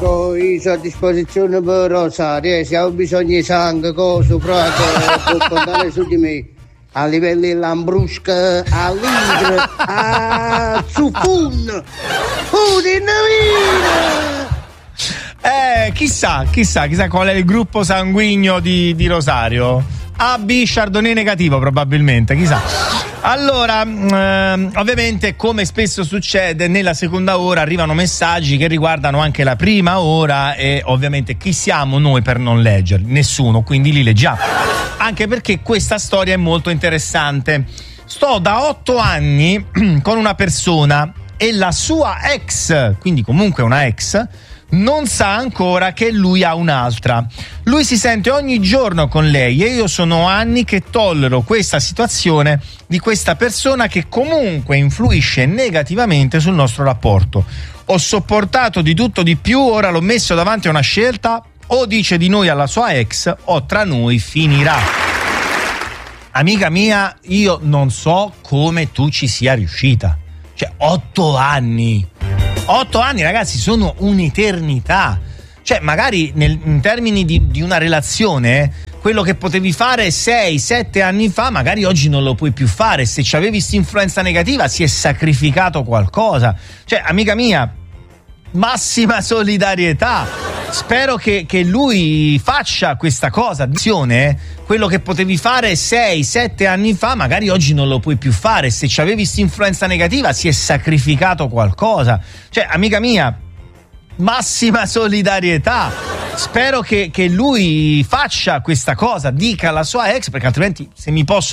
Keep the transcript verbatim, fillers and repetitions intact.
Ecco, io sono a disposizione per Rosario, se ho bisogno di sangue, coso, prato, può contare su di me. A livello di lambrusca, a litro, a zufun, Eh, chissà, chissà, chissà qual è il gruppo sanguigno di, di Rosario. A B Chardonnay negativo probabilmente, chissà. Allora, ehm, ovviamente come spesso succede nella seconda ora arrivano messaggi che riguardano anche la prima ora e ovviamente chi siamo noi per non leggerli? Nessuno, quindi li leggiamo. Anche perché questa storia è molto interessante. Sto da otto anni con una persona e la sua ex, quindi comunque una ex, non sa ancora che lui ha un'altra. Lui si sente ogni giorno con lei e io sono anni che tollero questa situazione di questa persona che comunque influisce negativamente sul nostro rapporto. Ho sopportato di tutto di più, ora l'ho messo davanti a una scelta: o dice di noi alla sua ex o tra noi finirà. Amica mia, io non so come tu ci sia riuscita. Cioè, otto anni. Otto anni, ragazzi, sono un'eternità. Cioè, magari nel, in termini di, di una relazione, quello che potevi fare sei sette anni fa, magari oggi non lo puoi più fare. Se ci avevi questa influenza negativa, si è sacrificato qualcosa. Cioè, amica mia, massima solidarietà. Spero che, che lui faccia questa cosa. Attenzione, quello che potevi fare sei sette anni fa, magari oggi non lo puoi più fare. Se ci avevi questa influenza negativa, si è sacrificato qualcosa. Cioè, amica mia, massima solidarietà. Spero che, che lui faccia questa cosa, dica alla sua ex, perché altrimenti, se mi posso